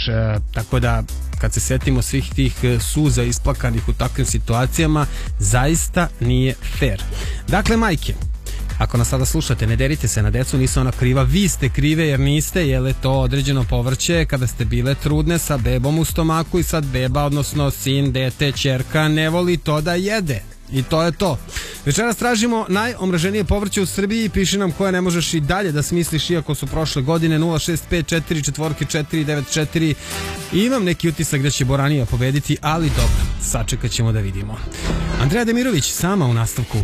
tako da kad se setimo svih tih suza isplakanih u takvim situacijama, zaista nije fair. Dakle, majke, ako nas sada slušate, ne derite se na decu, nisu ona kriva, vi ste krive jer niste jele to određeno povrće kada ste bile trudne sa bebom u stomaku i sad beba, odnosno sin, dete, ćerka ne voli to da jede. I to je to. Večeras tražimo najomraženije povrće u Srbiji. Piši nam koje ne možeš i dalje da smisliš iako su prošle godine. 065449494. Imam neki utisak da će Boranija pobediti, ali dobro, sačekat ćemo da vidimo. Andreja Demirović sama u nastavku.